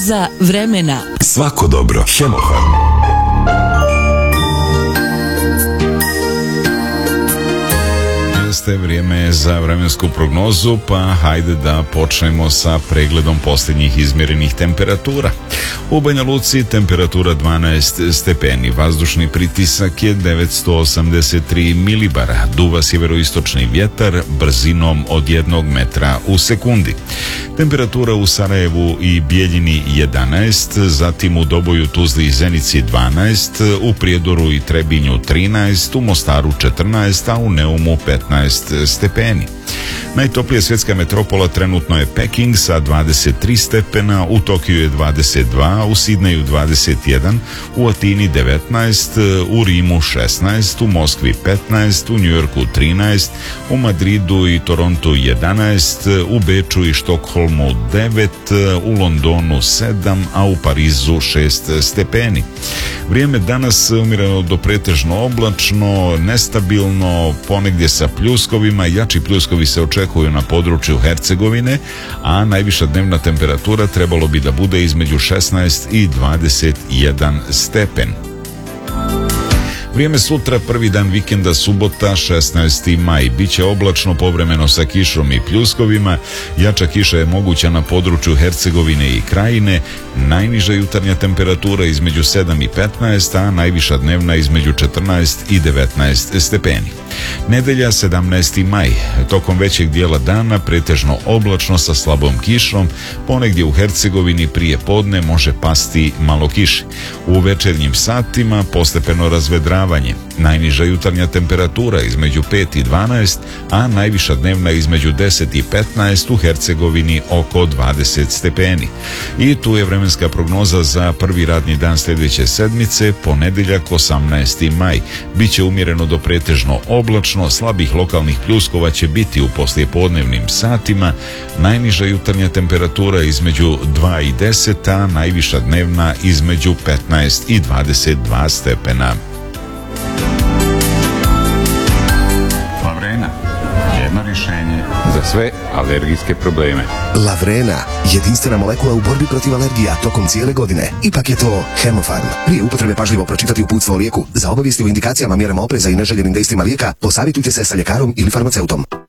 Za vremena. Svako dobro. Hemofarm. Jeste vrijeme za vremensku prognozu, pa hajde da počnemo sa pregledom posljednjih izmjerenih temperatura. U Banja Luci temperatura 12 stepeni, vazdušni pritisak je 983 milibara, duva sjeveroistočni vjetar brzinom od 1 metra u sekundi. Temperatura u Sarajevu i Bijeljini 11, zatim u Doboju, Tuzli i Zenici 12, u Prijedoru i Trebinju 13, u Mostaru 14, a u Neumu 15 stepeni. Najtoplija svjetska metropola trenutno je Peking sa 23 stepena, u Tokiju je 22, u Sidneju 21, u Atini 19, u Rimu 16, u Moskvi 15, u Njujorku 13, u Madridu i Torontu 11, u Beču i Štokholmu 9, u Londonu 7, a u Parizu 6 stepeni. Vrijeme danas umjereno do pretežno oblačno, nestabilno, ponegdje sa pljuskovima, jači pljuskovi se očekuju na području Hercegovine, a najviša dnevna temperatura trebalo bi da bude između 16 i 21 stepen. Vrijeme sutra, prvi dan vikenda, subota, 16. maj. Biće oblačno, povremeno sa kišom i pljuskovima. Jača kiša je moguća na području Hercegovine i Krajine. Najniža jutarnja temperatura između 7 i 15, a najviša dnevna između 14 i 19 stepeni. Nedelja, 17. maj. Tokom većeg dijela dana pretežno oblačno sa slabom kišom, ponegdje u Hercegovini prije podne može pasti malo kiše. U večernjim satima postepeno razvedravanje. Najniža jutarnja temperatura između 5 i 12, a najviša dnevna između 10 i 15, u Hercegovini oko 20 stepeni. I tu je vremenska prognoza za prvi radni dan sljedeće sedmice, ponedjeljak, 18. maj. Biće umjereno do pretežno oblačno, slabih lokalnih pljuskova će biti u poslijepodnevnim satima, najniža jutarnja temperatura između 2 i 10, a najviša dnevna između 15 i 22 stepena. Lavrena, jedno rješenje za sve alergijske probleme. Lavrena, jedinstvena molekula u borbi protiv alergija tokom cijele godine. Ipak je to Hemofarm. Prije upotrebe pažljivo pročitati uputstvo o lijeku. Za obavijesti o indikacijama, mjerama opreza i neželjenim dejstvima lijeka, posavjetujte se sa ljekarom ili farmaceutom.